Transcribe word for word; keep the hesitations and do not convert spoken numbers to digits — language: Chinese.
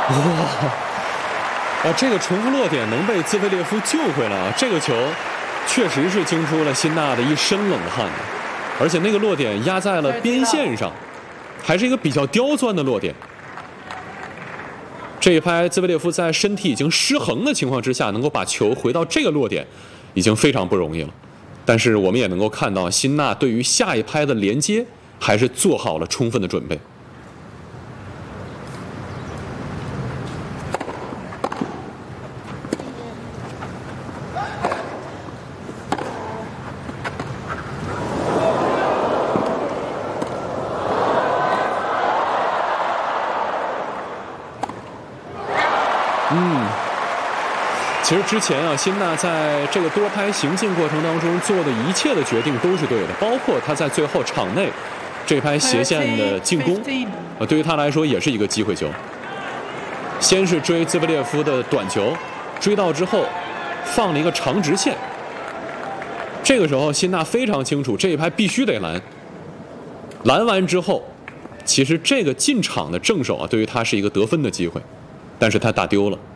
啊，这个重复落点能被兹维列夫救回来啊！这个球确实是惊出了辛纳的一身冷汗，而且那个落点压在了边线上，还是一个比较刁钻的落点。这一拍，兹维列夫在身体已经失衡的情况之下，能够把球回到这个落点，已经非常不容易了。但是我们也能够看到，辛纳对于下一拍的连接还是做好了充分的准备。嗯，其实之前啊，辛纳在这个多拍行进过程当中做的一切的决定都是对的，包括他在最后场内这拍斜线的进攻，呃，对于他来说也是一个机会球。先是追兹维列夫的短球，追到之后放了一个长直线。这个时候，辛纳非常清楚这一拍必须得拦。拦完之后，其实这个进场的正手啊，对于他是一个得分的机会。但是他打丢了。